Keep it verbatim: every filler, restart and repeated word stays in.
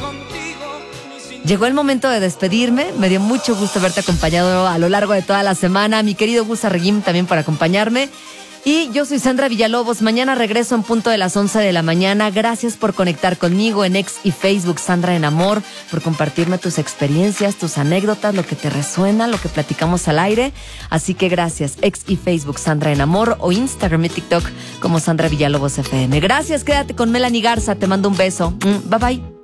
Llegó el momento de despedirme. Me dio mucho gusto haberte acompañado a lo largo de toda la semana. Mi querido Gus Arreguín también por acompañarme. Y yo soy Sandra Villalobos. Mañana regreso en punto de las once de la mañana. Gracias por conectar conmigo en X y Facebook, Sandra en Amor, por compartirme tus experiencias, tus anécdotas, lo que te resuena, lo que platicamos al aire. Así que gracias. X y Facebook, Sandra en Amor, o Instagram y TikTok como Sandra Villalobos F M. Gracias, quédate con Melanie Garza. Te mando un beso. Bye bye.